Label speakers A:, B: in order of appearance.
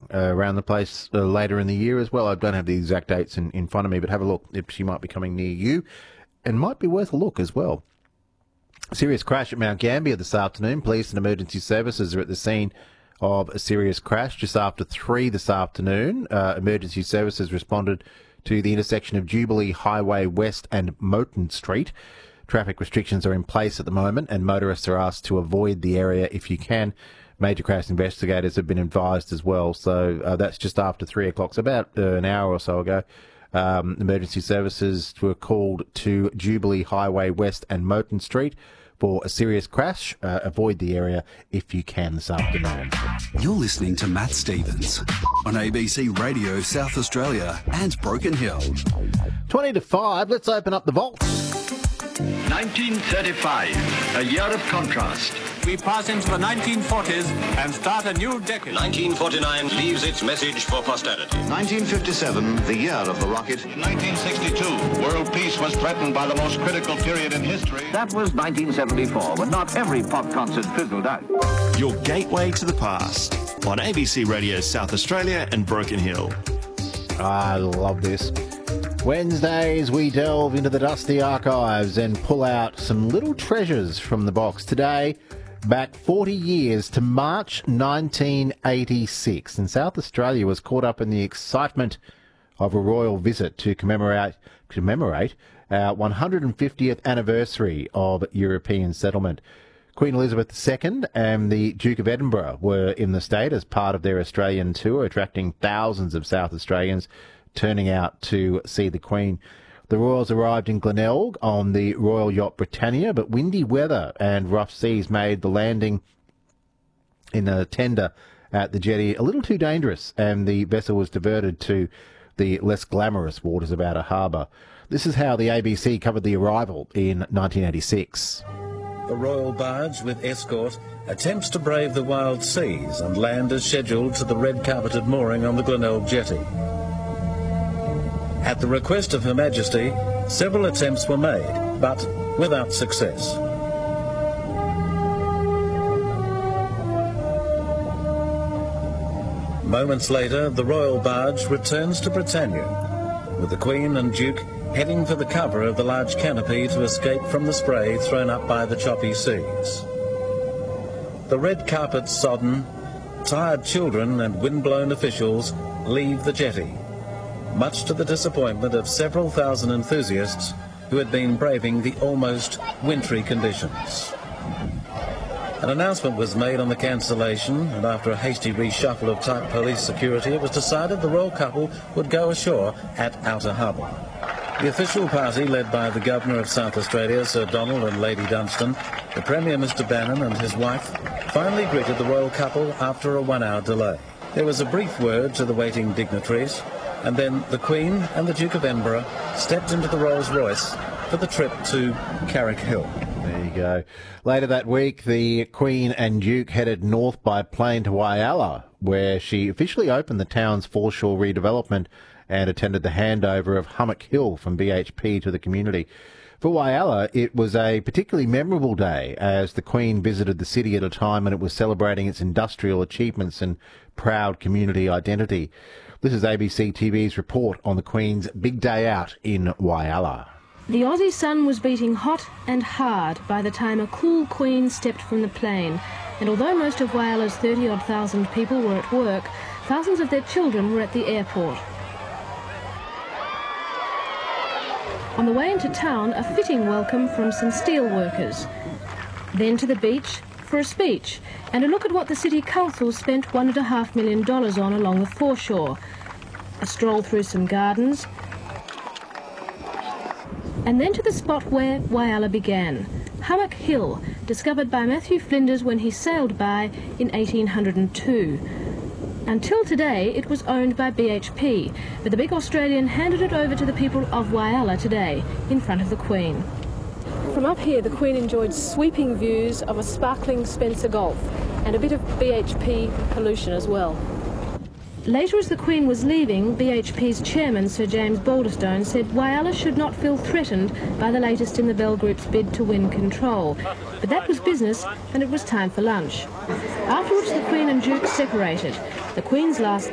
A: around the place later in the year as well. I don't have the exact dates in front of me, but have a look if she might be coming near you, and might be worth a look as well. Serious crash at Mount Gambier this afternoon. Police and emergency services are at the scene of a serious crash just after 3 this afternoon. Emergency services responded to the intersection of Jubilee Highway West and Moulton Street. Traffic restrictions are in place at the moment, and motorists are asked to avoid the area if you can. Major crash investigators have been advised as well. So that's just after 3 o'clock, so about an hour or so ago. Emergency services were called to Jubilee Highway West and Moulton Street for a serious crash. Avoid the area if you can this afternoon.
B: You're listening to Matt Stevens on ABC Radio South Australia and Broken Hill.
A: 20 to 5, let's open up the vault.
C: 1935, a year of contrast.
D: We pass into the 1940s and start a new decade.
E: 1949 leaves its message for posterity.
F: 1957, the year of the rocket.
G: 1962, world peace was threatened by the most critical period in history.
H: That was 1974, but not every pop concert fizzled out.
I: Your gateway to the past on ABC Radio South Australia and Broken Hill.
A: I love this. Wednesdays, we delve into the dusty archives and pull out some little treasures from the box. Today, back 40 years to March 1986, and South Australia was caught up in the excitement of a royal visit to commemorate our 150th anniversary of European settlement. Queen Elizabeth II and the Duke of Edinburgh were in the state as part of their Australian tour, attracting thousands of South Australians turning out to see the Queen. The royals arrived in Glenelg on the Royal Yacht Britannia, but windy weather and rough seas made the landing in a tender at the jetty a little too dangerous, and the vessel was diverted to the less glamorous waters of Outer Harbour. This is how the ABC covered the arrival in 1986.
J: The royal barge with escort attempts to brave the wild seas and land as scheduled to the red-carpeted mooring on the Glenelg jetty. At the request of Her Majesty, several attempts were made, but without success. Moments later, the royal barge returns to Britannia, with the Queen and Duke heading for the cover of the large canopy to escape from the spray thrown up by the choppy seas. The red carpet sodden, tired children and wind-blown officials leave the jetty, much to the disappointment of several thousand enthusiasts who had been braving the almost wintry conditions. An announcement was made on the cancellation, and after a hasty reshuffle of tight police security, it was decided the royal couple would go ashore at Outer Harbour. The official party, led by the Governor of South Australia, Sir Donald and Lady Dunstan, the Premier Mr Bannon and his wife, finally greeted the royal couple after a 1-hour delay. There was a brief word to the waiting dignitaries, and then the Queen and the Duke of Edinburgh stepped into the Rolls-Royce for the trip to Carrick Hill.
A: There you go. Later that week, the Queen and Duke headed north by plane to Whyalla, where she officially opened the town's foreshore redevelopment and attended the handover of Hummock Hill from BHP to the community. For Whyalla, it was a particularly memorable day as the Queen visited the city at a time when it was celebrating its industrial achievements and proud community identity. This is ABC TV's report on the Queen's big day out in Whyalla.
K: The Aussie sun was beating hot and hard by the time a cool Queen stepped from the plane, and although most of Whyalla's 30-odd thousand people were at work, thousands of their children were at the airport. On the way into town, a fitting welcome from some steel workers. Then to the beach for a speech and a look at what the City Council spent $1.5 million on along the foreshore. A stroll through some gardens, and then to the spot where Whyalla began, Hummock Hill, discovered by Matthew Flinders when he sailed by in 1802. Until today, it was owned by BHP, but the big Australian handed it over to the people of Whyalla today, in front of the Queen. From up here, the Queen enjoyed sweeping views of a sparkling Spencer Gulf and a bit of BHP pollution as well. Later, as the Queen was leaving, BHP's chairman, Sir James Balderstone, said Whyalla should not feel threatened by the latest in the Bell Group's bid to win control. But that was business, and it was time for lunch. After which the Queen and Duke separated. The Queen's last